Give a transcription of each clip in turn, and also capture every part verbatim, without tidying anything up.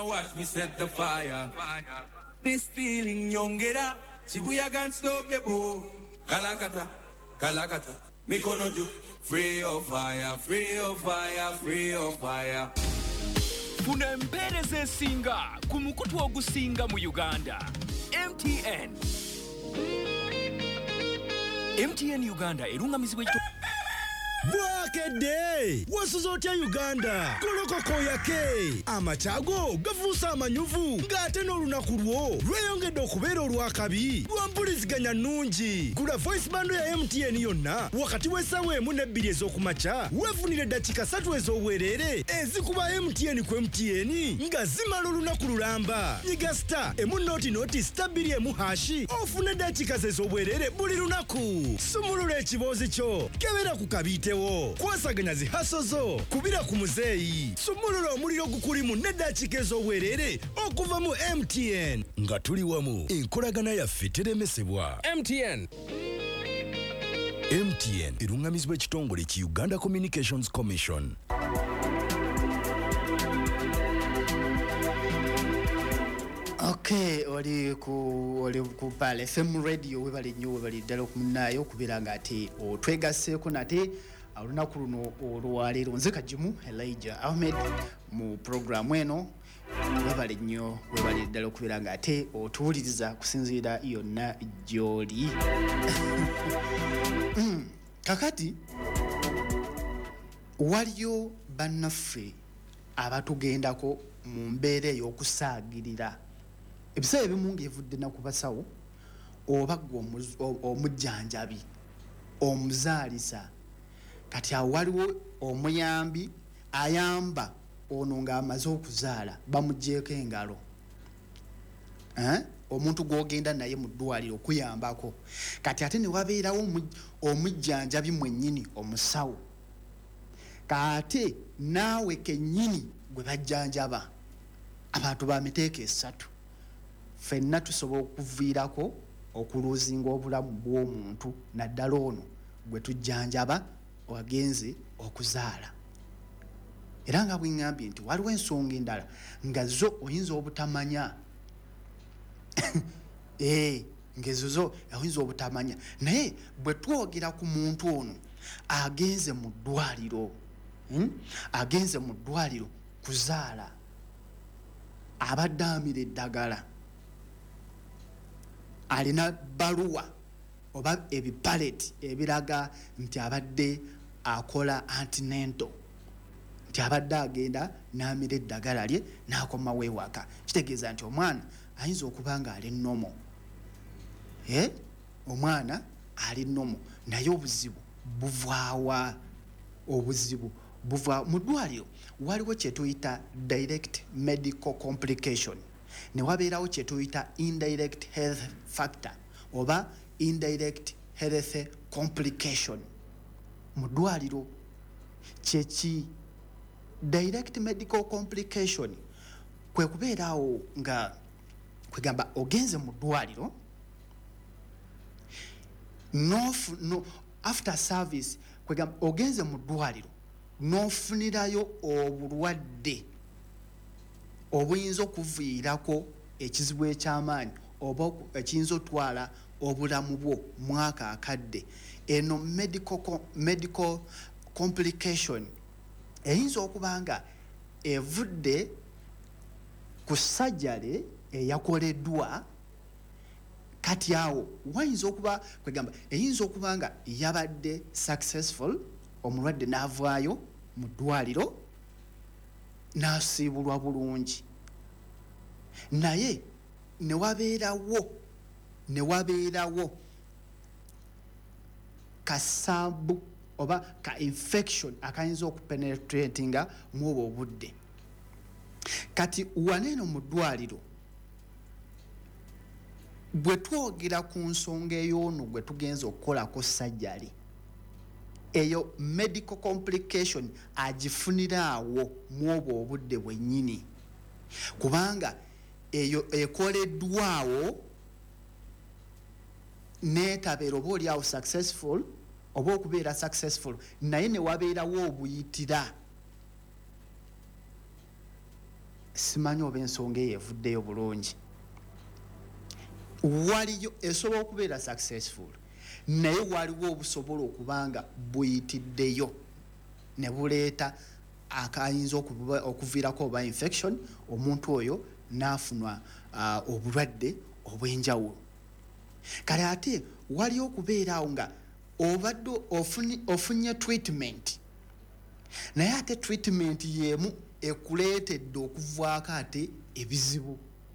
Watch me set the fire. This feeling yongera. Shibuya can stop the boom. Kalakata, Kalakata. Mikonoju. Free of fire, free of fire, free of fire. Funa mpereze singa. Kumukutu ogusinga mu Uganda. M T N. M T N Uganda erungamizibwa ekito. Bwakede wasuzotya Uganda kolokoko yake amachago gafuusa amanyuvu ng'ate n'olunaku lwo lweyongedde okubeera olwakabi lwampuliziganya nnungi. Gula voice bando ya M T N yonna wakati w'essaawa emu n'ebbiri ez'okumakya weefunire eddakiika ssatu ez'obwereere ezikuba M T N ku M T N nga zimala olunaku lulamba. Nyiga star emu nooti nooti star bbiri emu hashi ofune eddakiika ze ez'obwereere buli lunaku. Sumulula ekiboozi kyo kebera ku kabiite kwasaganya zihaso zo kubira ku muzeeyi. Sumulula omuliro gukulimu n'eddakiika ez'obwereere okuva mu M T N nga tuli wamu enkolagana yaffe teremesebwa. M T N M T N erungamizibwa ekitongole ki Uganda Communications Commission. Okay, oli ku oli ku pale F M radio we bali nnyo we bali ddala okumunaayo kubira nga ati otwegaseeko nate olunaku luno olwaleero nze Kajimu Elijah Ahmed mu programu eno we bali nnyo we bali ddala okubira nga ate otuwuliriza kusinziira yonna gy'oli. Kakati waliyo bannaffe abatugendako mu mbeera ey'okusaagirira ebiseera ebimu ng'evudde na ku basawo oba gwe omujjanjabi omuzaalisa kati awo waliwo omuyambi ayamba ono ng'amaze okuzaala bamugjeeko engalo. Eh? Omuntu gw'ogenda naye mu ddwaliro okuyambako kati ate ne wabeerawo omujjanjabi mwennyini omusawo kaate naawe kennyini gwe bajjanjaba abantu ba miteeko esatu ffenna tusobola okuviirako okuluuzinga obulamu bw'omuntu naddala ono gwe tujjanjaba wagenze okuzaala. Era nga bwengambye nti waliwo ensonga endala nga zo oyinza obutamanya ee ngezo zo oyinza obutamanya naye bwe twogera ku muntu ono agenze mu ddwaliro hmm? agenze mu ddwaliro kuzaala abadde amira eddagala alina baluwa oba ebipaleti ebiraga nti abadde akola antenatal nti abadde agenda n'amira eddagala lye n'akomawo ewaka kitegeeza nti omwana ayinza okuba nga ali nnomo. Eh? Omwana ali nnomo naye obuzibu buvaawa obuzibu buva mu ddwaliro waliwo kye tuyita direct medical complication ne wabeerawo kye tuyita indirect health factor oba indirect health complication. Mu ddwaliro kyeki direct medical complication kwe kubeeraawo nga kwegamba ogenze mu ddwaliro no, no, after service kwegamba ogenze mu ddwaliro n'ofunirayo obulwadde obuyinza okuviirako ekizibu eky'amaanyi oba ekiyinza otwala obulamu bwo mwaka akadde. Eno medical, medical complication eyinza okuba nga evudde ku sajjale eyakoleddwa kati awo wayinza okuba kwegamba eyinza okuba nga yabadde successful omulwadde n'avaayo mu ddwaliro n'asiibulwa bulungi naye ne wabeerawo ne wabeerawo kasambu oba ka infection akayinza okupenetratinga mu obwo obudde. Kati waneeno mu ddwaliro bwe twogera ku nsonga ey'ono gwe tugenza okukolako sajjali eyo medical complication agifunira awo mu obwo obudde bwennyini kubanga eyo ekoleddwawo neetabeera oba oli awo successful oba okubeera successful naye ne wabeerawo obuyitira simanyi oba ensonga eyo evuddeyo bulungi. Waliyo esobola okubeera successful naye waliwo obusobola okubanga buyitiddeyo ne buleeta akayinza okuviirako oba infection, omuntu oyo n'afunwa uh, obulwadde obw'enjawulo. Kale ate waliyo okubeeraawo nga obadde ofunye treatment naye ate treatment yemu ekuleetedde okuvaako ate ebizibu.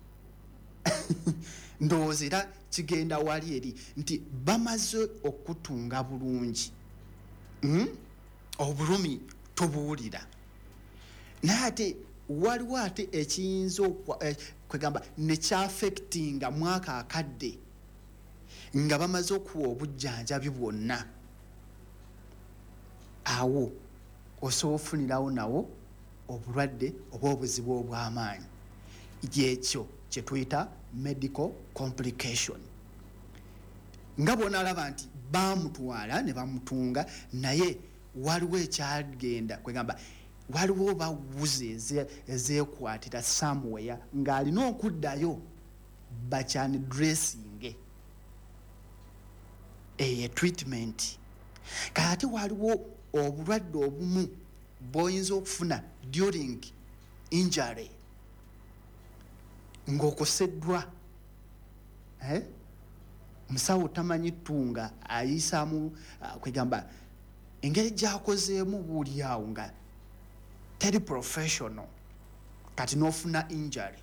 Ndowooza era kigenda wali eri nti bamaze okutunga bulungi, mm? obulumi tobuwulira naye ate waliwo ate ekiyinza eh, kwegamba nekyaffectinga mwaka akadde nga bamaze okuwa obujjanjabi bwonna, awo osobola ofunirawo nawo obulwadde oba obuzibu obw'amaanyi. Ekyo kye tuyita medical complication. Nga bw'onalaba nti bamutwala ne bamutunga naye waliwo ekyagenda kwegamba waliwo oba wuzi ezeekwatira somewhere ng'alina okuddayo bakyani dressing eyo treatment. Kati waliwo obulwadde obumu bw'oyinza okufuna during injury ng'okoseddwa, eh? Musawo tamanyi ttunga ayisaamu uh, kwegamba engeri gy'akozeemu buli awo nga teri professional kati n'ofuna injury.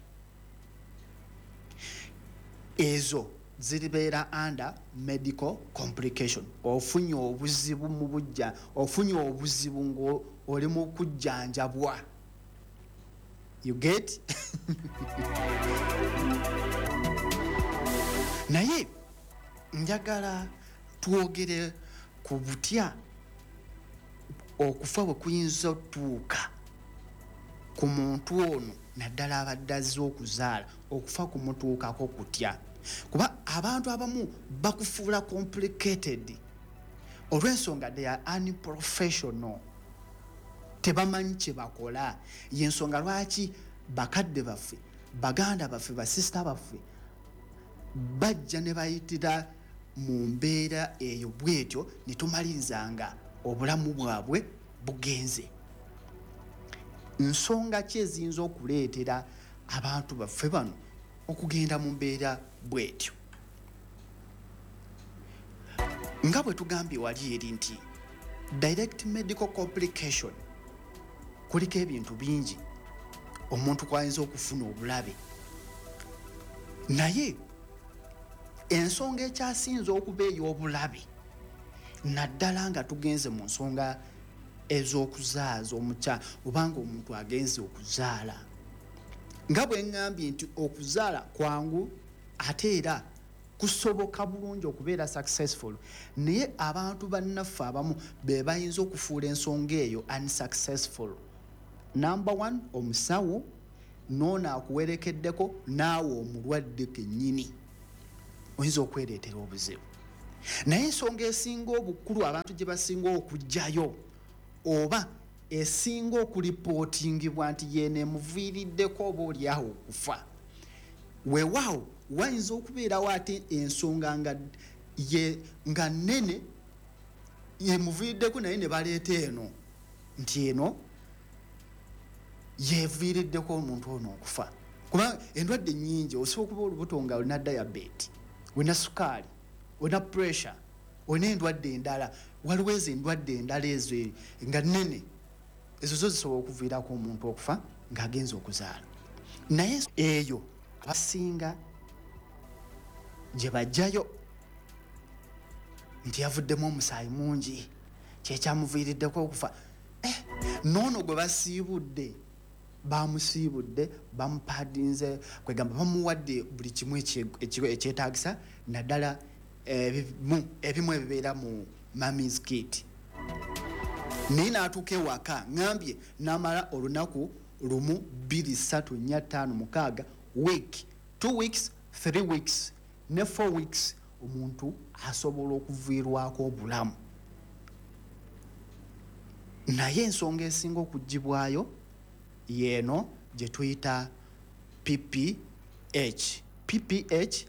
Ezo ziribeera under medical complication. Ofunye obuzibu mu bujja, ofunye obuzibu ng'oli mu kujjanjabwa. You get? Naye njagala twogere ku butya okufa bwe kuyinza otuuka ku muntu ono naddala abadde azze okuzaala, okufa kumutuukako kutya. Kuba abantu abamu bakufuula complicated olw'ensonga they are unprofessional, tebamanyi kye bakola. Y'ensonga lwaki bakadde baffe, baganda baffe, basista baffe bajja ne bayitira mu mbeera eyo bwetyo ne tumalirizanga obulamu bwabwe bugenze. Nsonga ki eziyinza okuleetera abantu baffe bano okugenda mu mbeera bwetyo? Nga bwe tugambye wali eri nti direct medical complication kuliko ebintu bingi omuntu kwayinza okufuna obulabe, naye ensonga ekyasinza okuba ey'obulabe naddala nga tugenze mu nsonga ez'okuzaaza omukyala obanga omuntu agenze okuzaala. Nga bwe ngambye nti okuzaala kwangu ate era kusoboka bulungi okubeera successful, naye abantu bannaffe abamu be bayinza okufuula ensonga eyo unsuccessful. Number one, omusawo n'ono akuwerekeddeko naawe omulwadde kennyini oyinza okwereetera obuzibu. Naye ensonga esinga obukulu abantu gye basinga okugjayo oba esinga okuripootingibwa nti yeeno emuviiriddeko oba oli awo okufa, weewaawo wayinza okubeerawo ate ensonga nga ye nga nnene yemuviiriddeko naye ne baleeta eno nti eno yeviiriddeko omuntu ono okufa. Kuba endwadde nnyingi, osobola okuba olubuto nga olina diabetes, olina sukaali, olina pressure, olina endwadde endala, waliwo ezo endwadde endala ezo nga nnene, ezo zo zisobola okuviirako omuntu okufa ng'agenza okuzaala. Naye eyo abasinga gye bajjayo nti yavuddemu omusaayi mungi kyekyamuviiriddeko okufa. Eh, noono gwe basiibudde bamusiibudde bamupaadinze kwegamba bamuwadde buli kimu ekyetaagisa naddala ebimu ebimu ebibeera mu mami's kit. Naye n'atuuka ewaka ngambye n'amala olunaku lumu bbiri ssatu nnya ttaano mukaaga week two weeks three weeks ne four weeks omuntu asobola okuviirwako obulamu. Naye ensonga esinga okugibwayo yeeno gye tuyita P P H. P P H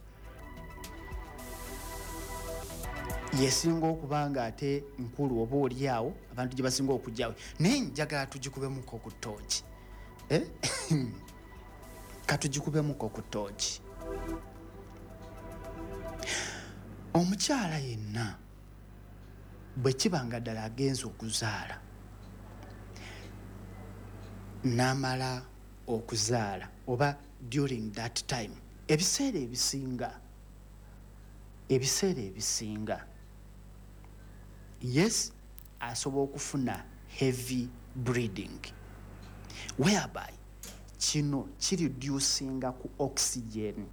yesinga okuba nga ate nkulu oba oli awo abantu gye basinga okujjawe, naye njagala tugikubemuko ku ttooki. Eh? Katugikubemuko ku ttooki. Omukyala yenna bwe kiba nga ddala agenza okuzaala n'amala okuzaala oba during that time, ebiseera ebisinga ebiseera ebisinga yes asobola okufuna heavy bleeding whereby kino kireducinga ku oxygen,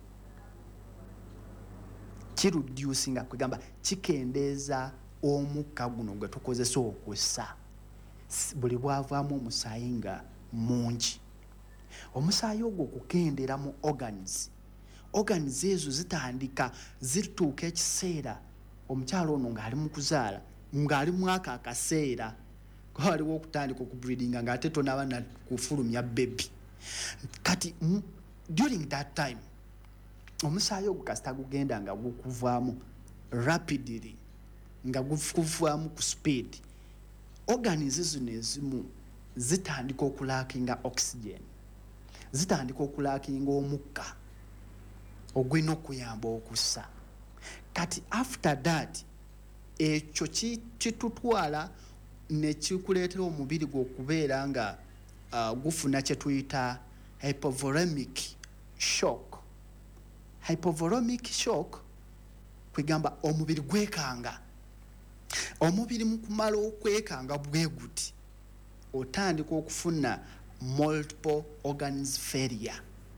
kireducinga kwegamba kikendeeza omukka guno gwe tukozesa okussa buli bwavaamu omusaayi nga mungi. Omusaayi ogwo okukendera mu organs, organs ezo zitandika zituuka ekiseera omukyalo ono ng'ali mu kuzaala ng'ali mu aka akaseera waliwo okutandika okubreedinga ng'ate tonaba na kufulumya baby. Kati m, during that time omusaayi ogwo kasita gugenda nga gukuvaamu rapidly nga gukuvaamu ku speed, organs zino ezimu zitandika okulakinga oxygen, zitandika okulakinga omukka ogwina okuyamba okussa. Kati after that ekyo kitutwala ne kikuleetera omubiri gwe okubeera nga uh, gufuna kye tuyita hypovolemic shock. Hypovolemic shock kwegamba omubiri gwekanga. Omubiri mu kumala okwekanga bwe guti otandika okufuna multiple organs failure.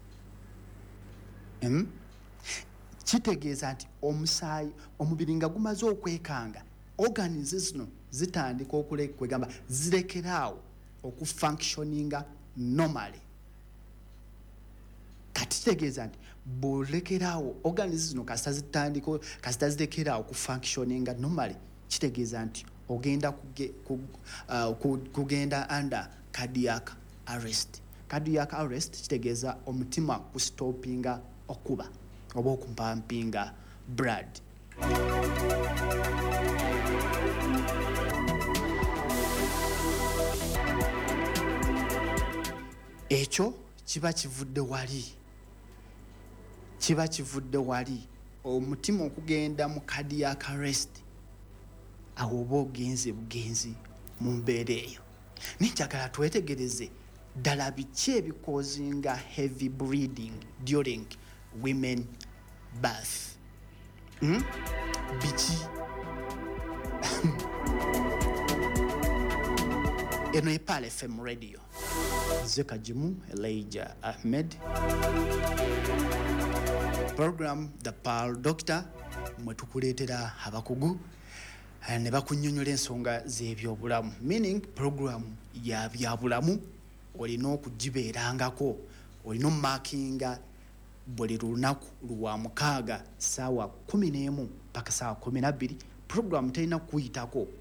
Hmm? Kitegeeza nti omusaayi omubiri nga gumaze okwekanga organs zino zitandika okulekwegamba zirekeraawo okufunctioninga normally. Kati kitegeeza nti bw'olekeraawo organs zino kasita zitandika kasita zirekeraawo okufunctioninga normally, kitegeeza nti ogenda kuge, ku, uh, kugenda under cardiac arrest. Cardiac arrest kitegeeza omutima kustopinga okuba oba okumpampinga blood. Ekyo kiba kivudde wali kiba kivudde wali omutima okugenda mu cardiac arrest, awo oba ogenze bugenzi mu mbeera eyo. Ninjagala twetegereze ddala biki ebikozinga heavy bleeding during women birth. Hmm? Biki? Eno Epal F M radio. Zeka Jimu Elijah Ahmed. Program The Pearl Doctor. Mwetukuleetera abakugu ne bakunnyonnyola ensonga z'ebyobulamu, meaning program ya byabulamu olina okugibeerangako, olina omumakinga buli lunaku lwa mukaaga saawa kumi n'emu paka saawa kumi na bbiri. Program terina kuyitako